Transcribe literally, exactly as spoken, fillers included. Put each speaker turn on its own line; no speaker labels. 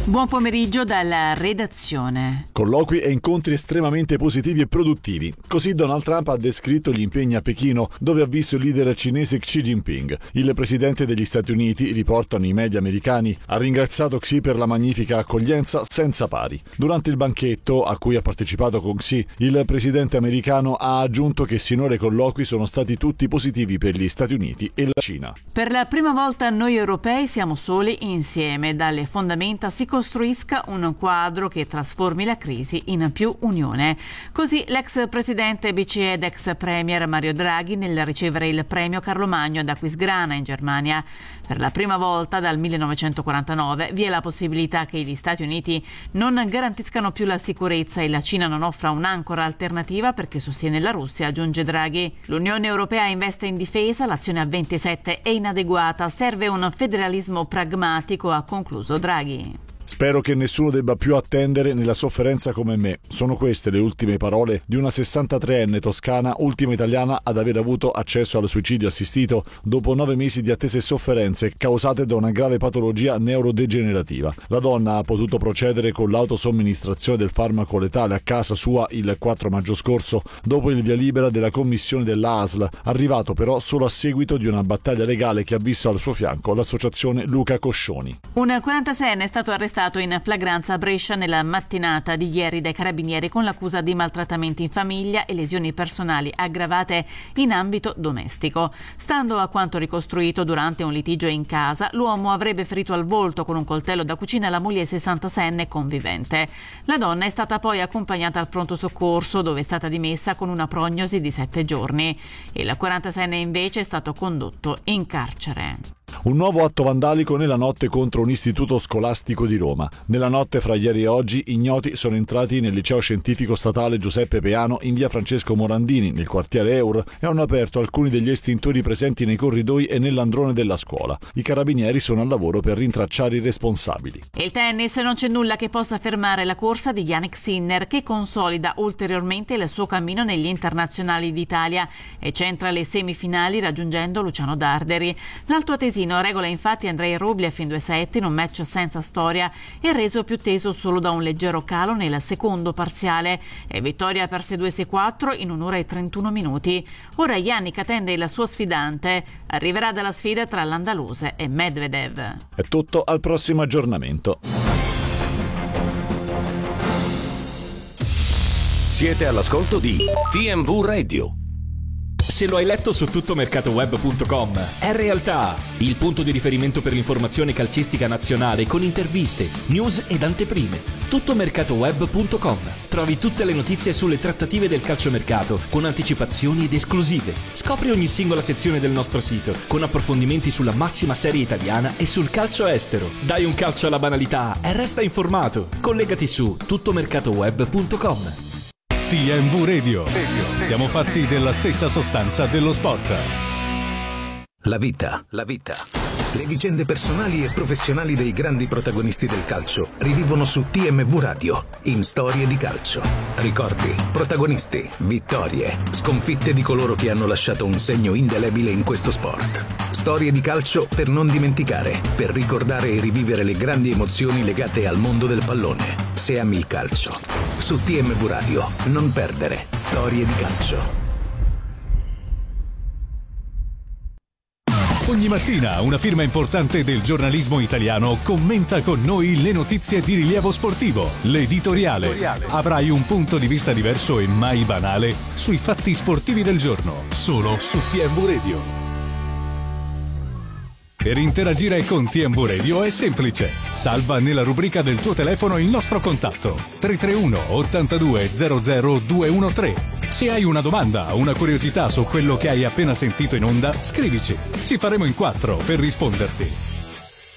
Buon pomeriggio dalla redazione.
Colloqui e incontri estremamente positivi e produttivi. Così Donald Trump ha descritto gli impegni a Pechino, dove ha visto il leader cinese Xi Jinping. Il presidente degli Stati Uniti, riportano i media americani, ha ringraziato Xi per la magnifica accoglienza senza pari. Durante il banchetto, a cui ha partecipato con Xi, il presidente americano ha aggiunto che sinora i colloqui sono stati tutti positivi per gli Stati Uniti e la Cina.
Per la prima volta noi europei siamo soli insieme. Dalle fondamenta si costruisca un quadro che trasformi la crisi in più unione. Così l'ex presidente B C E ed ex premier Mario Draghi nel ricevere il premio Carlo Magno ad Aquisgrana in Germania. Per la prima volta dal millenovecentoquarantanove vi è la possibilità che gli Stati Uniti non garantiscano più la sicurezza e la Cina non offra un'ancora alternativa perché sostiene la Russia, aggiunge Draghi. L'Unione Europea investe in difesa, l'azione a ventisette è inadeguata, serve un federalismo pragmatico, ha concluso Draghi.
Spero che nessuno debba più attendere nella sofferenza come me. Sono queste le ultime parole di una sessantatreenne toscana, ultima italiana ad aver avuto accesso al suicidio assistito dopo nove mesi di attese e sofferenze causate da una grave patologia neurodegenerativa. La donna ha potuto procedere con l'autosomministrazione del farmaco letale a casa sua il quattro maggio scorso, dopo il via libera della commissione dell'A S L, arrivato però solo a seguito di una battaglia legale che ha visto al suo fianco l'associazione Luca Coscioni.
Un quarantaseienne è stato arrestato in flagranza a Brescia nella mattinata di ieri dai carabinieri con l'accusa di maltrattamenti in famiglia e lesioni personali aggravate in ambito domestico. Stando a quanto ricostruito durante un litigio in casa, l'uomo avrebbe ferito al volto con un coltello da cucina la moglie sessantaseienne convivente. La donna è stata poi accompagnata al pronto soccorso, dove è stata dimessa con una prognosi di sette giorni. Il quarantaseienne invece è stato condotto in carcere.
Un nuovo atto vandalico nella notte contro un istituto scolastico di Roma. Nella notte fra ieri e oggi ignoti sono entrati nel liceo scientifico statale Giuseppe Peano in via Francesco Morandini, nel quartiere Eur, e hanno aperto alcuni degli estintori presenti nei corridoi e nell'androne della scuola. I carabinieri sono al lavoro per rintracciare i responsabili.
Il tennis: non c'è nulla che possa fermare la corsa di Jannik Sinner, che consolida ulteriormente il suo cammino negli internazionali d'Italia e centra le semifinali raggiungendo Luciano Darderi. L'altoatesino regola infatti Andrei Rublev in due set in un match senza storia e reso più teso solo da un leggero calo nel secondo parziale, e vittoria per sei due sei quattro in un'ora e trentuno minuti. Ora Jannik attende il suo sfidante. Arriverà dalla sfida tra l'andaluse e Medvedev.
È tutto, al prossimo aggiornamento.
Siete all'ascolto di T M V Radio.
Se lo hai letto su tuttomercatoweb punto com, è realtà, il punto di riferimento per l'informazione calcistica nazionale con interviste, news ed anteprime. tuttomercatoweb punto com. Trovi tutte le notizie sulle trattative del calciomercato con anticipazioni ed esclusive. Scopri ogni singola sezione del nostro sito con approfondimenti sulla massima serie italiana e sul calcio estero. Dai un calcio alla banalità e resta informato. Collegati su tuttomercatoweb punto com.
T M V Radio. Siamo fatti della stessa sostanza dello sport.
La vita, la vita. Le vicende personali e professionali dei grandi protagonisti del calcio rivivono su T M V Radio in Storie di calcio. Ricordi, protagonisti, vittorie, sconfitte di coloro che hanno lasciato un segno indelebile in questo sport. Storie di calcio per non dimenticare, per ricordare e rivivere le grandi emozioni legate al mondo del pallone. Se ami il calcio, su T M V Radio non perdere Storie di calcio.
Ogni mattina una firma importante del giornalismo italiano commenta con noi le notizie di rilievo sportivo. L'editoriale. Avrai un punto di vista diverso e mai banale sui fatti sportivi del giorno, solo su T M V Radio. Per interagire con T M V Radio è semplice. Salva nella rubrica del tuo telefono il nostro contatto tre tre uno ottantadue zero zero due uno tre. Se hai una domanda o una curiosità su quello che hai appena sentito in onda, scrivici. Ci faremo in quattro per risponderti.